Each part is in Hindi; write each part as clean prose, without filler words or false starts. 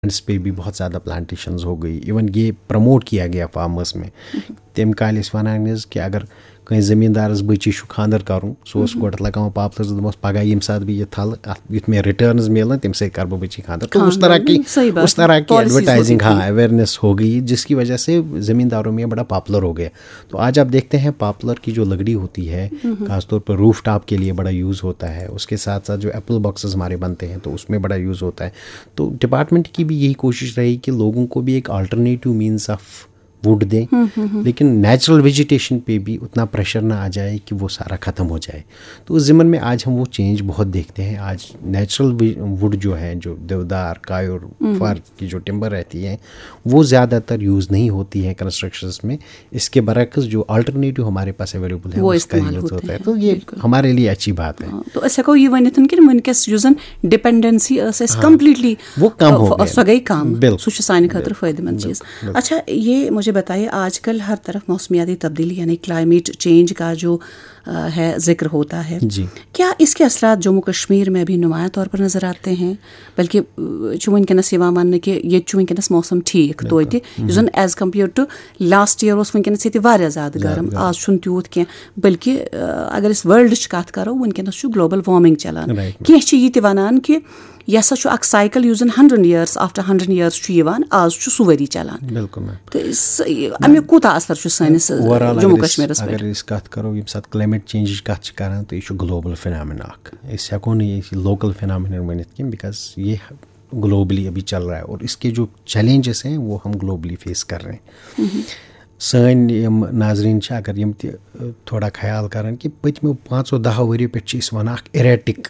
लैंड्स पे भी बहुत ज़्यादा प्लांटेशंस हो गई। इवन ये प्रमोट किया गया फार्मर्स में। तम काल वन कि अगर कहीं ज़मींदारस बच्ची खानर करूँ सह गोट लगान पापलर दस पगह ये सात बह थल युथ मे रिटर्न्स मिलन तम से कर बच्ची खानर। तो उस तरह की एडवर्टाइजिंग हाँ अवेयरनेस हो गई, जिसकी वजह से ज़मींदारों में बड़ा पॉपुलर हो गया। तो आज आप देखते हैं पॉपुलर की जो लकड़ी होती है खासतौर पर रूफ टॉप के लिए बड़ा यूज़ होता है। उसके साथ साथ जो एप्पल बॉक्सेस हमारे बनते हैं तो उसमें बड़ा यूज़ होता है। तो डिपार्टमेंट की भी यही कोशिश रही कि लोगों को भी एक अल्टरनेटिव मीन्स ऑफ वुड दें, लेकिन नेचुरल वेजिटेशन पे भी उतना प्रेशर ना आ जाए कि वो सारा ख़त्म हो जाए। तो उस ज़िमन में आज हम वो चेंज बहुत देखते हैं। आज नेचुरल वुड जो है, जो देवदार, कायूर, फर की जो टिम्बर रहती है, वो ज़्यादातर यूज़ नहीं होती है कंस्ट्रक्शंस में। इसके बरक्स जो अल्टरनेटिव हमारे पास अवेलेबल है उसका यूज़ होता है। तो ये हमारे लिए अच्छी बात है। तो अस हेको ये वनित कि वनकस डिपेंडेंसी कंप्लीटली वो कम हो गई, सो गई कम, सो सानि खतर फायदेमंद चीज़। अच्छा, ये मुझे बताइए, आजकल हर तरफ मौसमियाती तब्दीली यानी क्लाइमेट चेंज का जो है जिक्र होता है जी, क्या इसके असरात जम्मू कश्मीर में भी नुमाया तौर पर नज़र आते हैं? बल्कि वनकस वन कि ये वनकस मौसम ठीक तो as compare to last year वनकस ये ज़्यादा गर्म, आज त्यूत क्या, बल्कि अगर इस वर्ल्ड कत करो वनकस ग्लोबल वार्मिंग चलान। कह ये वनान कि यह हसा अख cycle use 100 years after 100 years आज सू वरी चलान। बिल्कुल। तो अमुक कूता असर सानिस जम्मू कश्मीरस अगर इस कत करो ये साथ क्लाइमेट चेंज कत करान तो यह ग्लोबल फिनोमेना अख, इस हेको नहीं लोकल फिनोमेना वनित कि बिकॉज ये ग्लोबली अभी चल रहा है और इसके जो चैलेंजेस हैं वो हम ग्लोबली फेस कर रहे हैं। सन यम नाजरीन अगर यम थोड़ा ख्याल करान कि पतमो 5-10 वरियो पे वन इरेटिक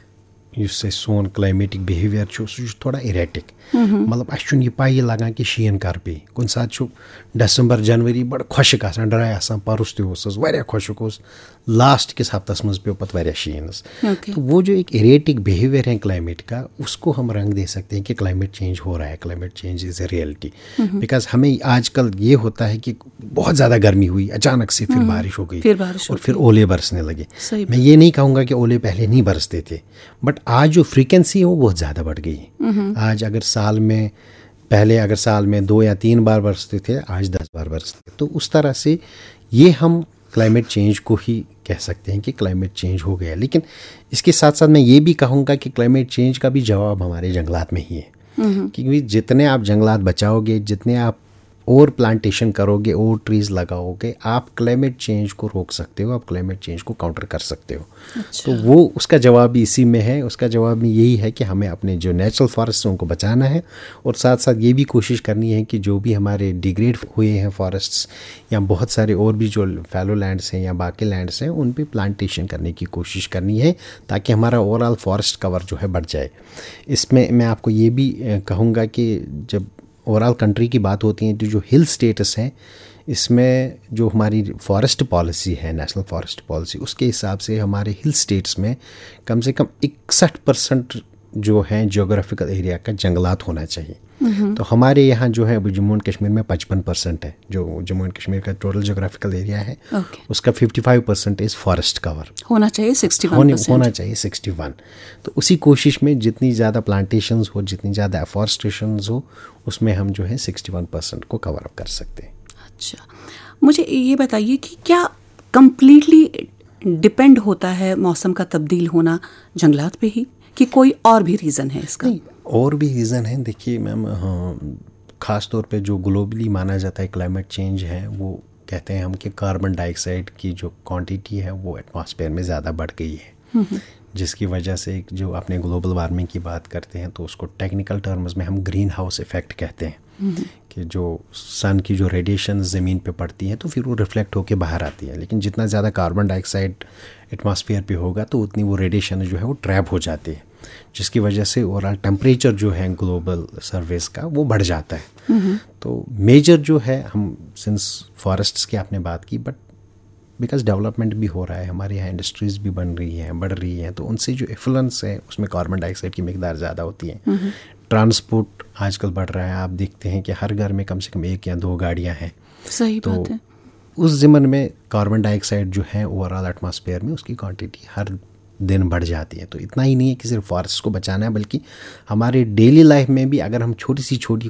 सोन क्लाइमेटिक बिहेवियर सह थोड़ा इरेटिक, मतलब अस पाई लगान कि शीन कर पे कुन सात दिसंबर जनवरी बड़ खुशक आसान, ड्राई आसान, परस तह खुशक, लास्ट किस हफ्तस मज पे पत शीनस। तो वो जो एक इरेटिक बिहेवियर है क्लाइमेट का, उसको हम रंग दे सकते हैं कि क्लाइमेट चेंज हो रहा है, climate change is a reality. Because हमें आजकल ये होता है कि बहुत ज़्यादा गर्मी हुई, अचानक से फिर बारिश हो गई और फिर ओले बरसने लगे। मैं ये नहीं कहूँगा कि ओले पहले नहीं बरसते थे, बट आज जो फ्रीक्वेंसी है वो बहुत ज़्यादा बढ़ गई है। आज अगर साल में पहले अगर साल में 2 या 3 बार बरसते थे, आज 10 बार बरसते। तो उस तरह से ये हम क्लाइमेट चेंज को ही कह सकते हैं कि क्लाइमेट चेंज हो गया। लेकिन इसके साथ साथ मैं ये भी कहूँगा कि क्लाइमेट चेंज का भी जवाब हमारे जंगलात में ही है, क्योंकि जितने आप जंगलात बचाओगे, जितने आप और प्लांटेशन करोगे और ट्रीज़ लगाओगे, आप क्लाइमेट चेंज को रोक सकते हो, आप क्लाइमेट चेंज को काउंटर कर सकते हो। अच्छा। तो वो उसका जवाब भी इसी में है। उसका जवाब भी यही है कि हमें अपने जो नेचुरल फॉरेस्ट हैं उनको बचाना है और साथ साथ ये भी कोशिश करनी है कि जो भी हमारे डिग्रेड हुए हैं फॉरेस्ट्स या बहुत सारे और भी जो फैलो लैंड्स हैं या बाकी लैंड्स हैं, उन पे प्लांटेशन करने की कोशिश करनी है ताकि हमारा ओवरऑल फॉरेस्ट कवर जो है बढ़ जाए। इसमें मैं आपको ये भी कहूँगा कि जब ओवरऑल कंट्री की बात होती है तो जो हिल स्टेटस हैं, इसमें जो हमारी फॉरेस्ट पॉलिसी है, नेशनल फॉरेस्ट पॉलिसी, उसके हिसाब से हमारे हिल स्टेट्स में कम से कम 61% जो हैं जियोग्राफिकल एरिया का जंगलात होना चाहिए। तो हमारे यहाँ जो है अभी जम्मू एंड कश्मीर में 55% है, जो जम्मू एंड कश्मीर का टोटल जियोग्राफिकल एरिया है उसका 55% इज फॉरेस्ट कवर होना चाहिए, 61% होना चाहिए 61। तो उसी कोशिश में जितनी ज़्यादा प्लांटेशंस हो, जितनी ज़्यादा एफॉरेस्टेशंस हो, उसमें हम जो है 61% को कवर अप कर सकते हैं। अच्छा, मुझे ये बताइए कि क्या कंप्लीटली डिपेंड होता है मौसम का तब्दील होना जंगलात पे ही, कि कोई और भी रीज़न है इसका? नहीं, और भी रीज़न है। देखिए मैम, ख़ास तौर पे जो ग्लोबली माना जाता है क्लाइमेट चेंज है, वो कहते हैं हम कि कार्बन डाइऑक्साइड की जो क्वांटिटी है वो एटमॉस्फेयर में ज़्यादा बढ़ गई है, जिसकी वजह से जो अपने ग्लोबल वार्मिंग की बात करते हैं तो उसको टेक्निकल टर्म्स में हम ग्रीन हाउस इफ़ेक्ट कहते हैं, कि जो सन की जो रेडिएशन ज़मीन पे पड़ती है तो फिर वो रिफ्लेक्ट होके बाहर आती है। लेकिन जितना ज़्यादा कार्बन डाइऑक्साइड एटमॉस्फेयर पे होगा तो उतनी वो रेडिएशन जो है वो ट्रैप हो जाती है, जिसकी वजह से ओवरऑल टेम्परेचर जो है ग्लोबल सर्फेस का वो बढ़ जाता है। तो मेजर जो है, हम सिंस फॉरेस्ट्स की आपने बात की, बट बिकॉज डेवलपमेंट भी हो रहा है, हमारे यहाँ इंडस्ट्रीज़ भी बन रही हैं, बढ़ रही हैं, तो उनसे जो इफ्लुएंस है उसमें कार्बन डाइऑक्साइड की मिकदार ज़्यादा होती है। ट्रांसपोर्ट आजकल बढ़ रहा है, आप देखते हैं कि हर घर में कम से कम 1 या 2 गाड़ियाँ हैं। सही बात है। उस ज़मन में कार्बन डाइऑक्साइड जो है ओवरऑल एटमॉस्फेयर में उसकी क्वांटिटी हर दिन बढ़ जाती है। तो इतना ही नहीं है कि सिर्फ फॉरेस्ट को बचाना है, बल्कि हमारे डेली लाइफ में भी अगर हम छोटी सी छोटी